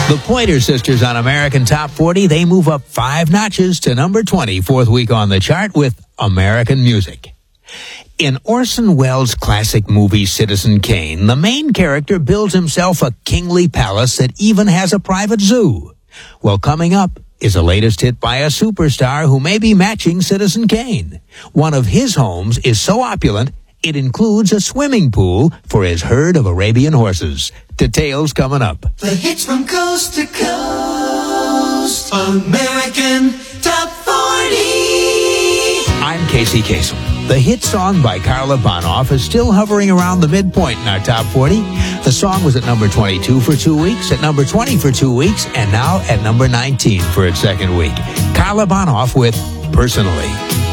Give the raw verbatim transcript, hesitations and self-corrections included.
The Pointer Sisters on American Top forty, they move up five notches to number twenty, fourth week on the chart with American Music. In Orson Welles' classic movie Citizen Kane, the main character builds himself a kingly palace that even has a private zoo. Well, coming up is the latest hit by a superstar who may be matching Citizen Kane. One of his homes is so opulent, it includes a swimming pool for his herd of Arabian horses. Details coming up. The hits from coast to coast. American Top forty. I'm Casey Kasem. The hit song by Carla Bonoff is still hovering around the midpoint in our Top forty. The song was at number twenty-two for two weeks, at number twenty for two weeks, and now at number nineteen for its second week. Carla Bonoff with Personally.